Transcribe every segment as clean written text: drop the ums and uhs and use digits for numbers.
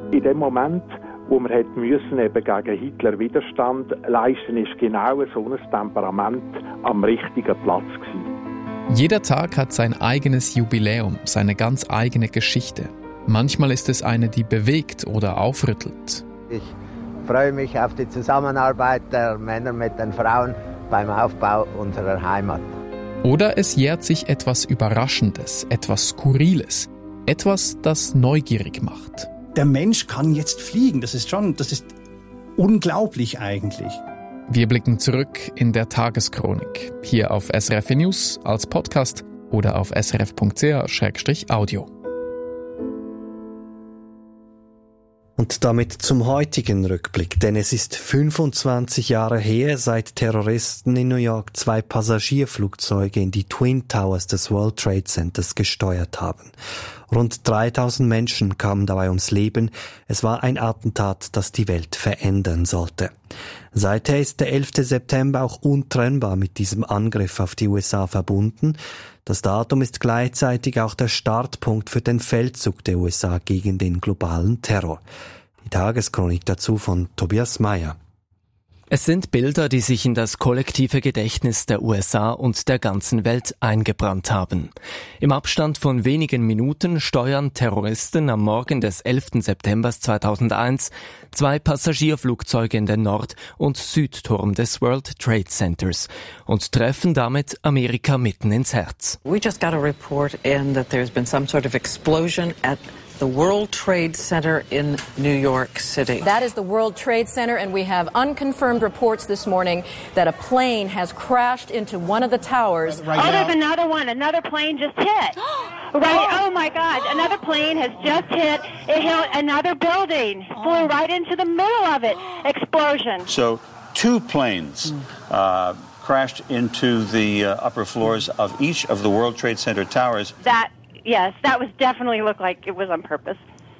In dem Moment, wo man hätte müssen eben gegen Hitler Widerstand leisten, ist genau so ein Temperament am richtigen Platz gewesen. Jeder Tag hat sein eigenes Jubiläum, seine ganz eigene Geschichte. Manchmal ist es eine, die bewegt oder aufrüttelt. Ich freue mich auf die Zusammenarbeit der Männer mit den Frauen beim Aufbau unserer Heimat. Oder es jährt sich etwas Überraschendes, etwas Skurriles, etwas, das neugierig macht. Der Mensch kann jetzt fliegen, das ist unglaublich eigentlich. Wir blicken zurück in der Tageschronik, hier auf SRF News als Podcast oder auf srf.ch/audio. Und damit zum heutigen Rückblick, denn es ist 25 Jahre her, seit Terroristen in New York 2 Passagierflugzeuge in die Twin Towers des World Trade Centers gesteuert haben. Rund 3000 Menschen kamen dabei ums Leben. Es war ein Attentat, das die Welt verändern sollte. Seither ist der 11. September auch untrennbar mit diesem Angriff auf die USA verbunden. Das Datum ist gleichzeitig auch der Startpunkt für den Feldzug der USA gegen den globalen Terror. Die Tageschronik dazu von Tobias Meyer. Es sind Bilder, die sich in das kollektive Gedächtnis der USA und der ganzen Welt eingebrannt haben. Im Abstand von wenigen Minuten steuern Terroristen am Morgen des 11. September 2001 2 Passagierflugzeuge in den Nord- und Südturm des World Trade Centers und treffen damit Amerika mitten ins Herz. We just got a report in that there's been some sort of explosion at the World Trade Center in New York City. That is the World Trade Center, and we have unconfirmed reports this morning that a plane has crashed into one of the towers. There's another one. Another plane just hit. Right. Oh my God. Another plane has just hit. It hit another building. Flew right into the middle of it. Explosion. So 2 planes crashed into the upper floors of each of the World Trade Center towers. Yes, that was definitely looked like it was on purpose.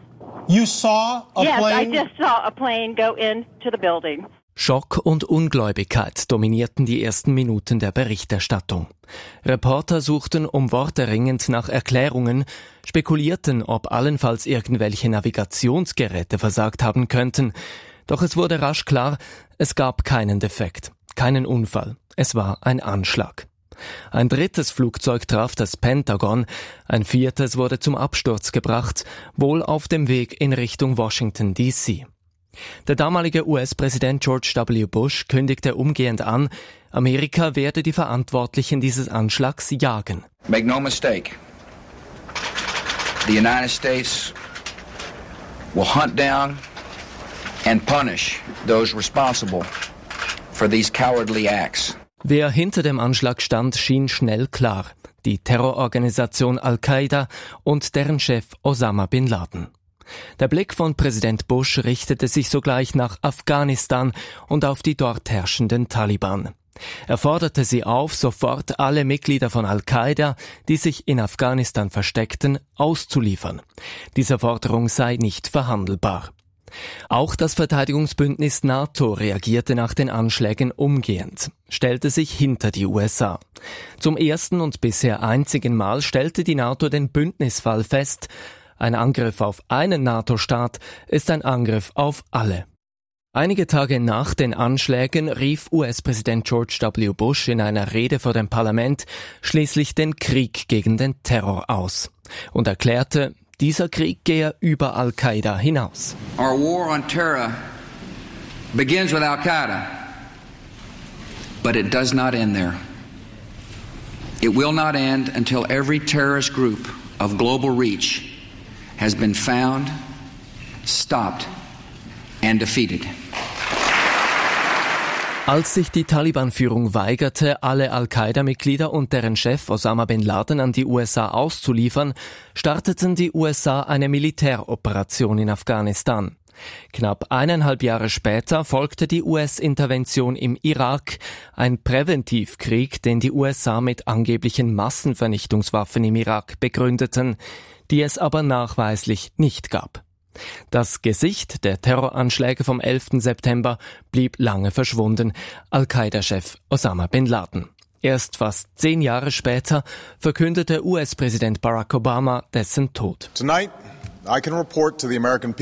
You saw a plane? Yes, I just saw a plane go into the building. Schock und Ungläubigkeit dominierten die ersten Minuten der Berichterstattung. Reporter suchten worterringend nach Erklärungen, spekulierten, ob allenfalls irgendwelche Navigationsgeräte versagt haben könnten. Doch es wurde rasch klar, es gab keinen Defekt, keinen Unfall. Es war ein Anschlag. Ein 3. Flugzeug traf das Pentagon, ein 4. wurde zum Absturz gebracht, wohl auf dem Weg in Richtung Washington D.C. Der damalige US-Präsident George W. Bush kündigte umgehend an, Amerika werde die Verantwortlichen dieses Anschlags jagen. Make no mistake, the United States will hunt down and punish those responsible for these cowardly acts. Wer hinter dem Anschlag stand, schien schnell klar. Die Terrororganisation Al-Qaida und deren Chef Osama bin Laden. Der Blick von Präsident Bush richtete sich sogleich nach Afghanistan und auf die dort herrschenden Taliban. Er forderte sie auf, sofort alle Mitglieder von Al-Qaida, die sich in Afghanistan versteckten, auszuliefern. Diese Forderung sei nicht verhandelbar. Auch das Verteidigungsbündnis NATO reagierte nach den Anschlägen umgehend, stellte sich hinter die USA. Zum ersten und bisher einzigen Mal stellte die NATO den Bündnisfall fest: Ein Angriff auf einen NATO-Staat ist ein Angriff auf alle. Einige Tage nach den Anschlägen rief US-Präsident George W. Bush in einer Rede vor dem Parlament schließlich den Krieg gegen den Terror aus und erklärte, dieser Krieg gehe über Al-Qaida hinaus. Our war on terror begins with Al-Qaeda, but it does not end there. It will not end until every terrorist group of global reach has been found, stopped and defeated. Als sich die Taliban-Führung weigerte, alle Al-Qaida-Mitglieder und deren Chef Osama bin Laden an die USA auszuliefern, starteten die USA eine Militäroperation in Afghanistan. Knapp 1,5 Jahre später folgte die US-Intervention im Irak, ein Präventivkrieg, den die USA mit angeblichen Massenvernichtungswaffen im Irak begründeten, die es aber nachweislich nicht gab. Das Gesicht der Terroranschläge vom 11. September blieb lange verschwunden, Al-Qaida-Chef Osama bin Laden. Erst fast 10 Jahre später verkündete US-Präsident Barack Obama dessen Tod. Tonight, I can report to the American people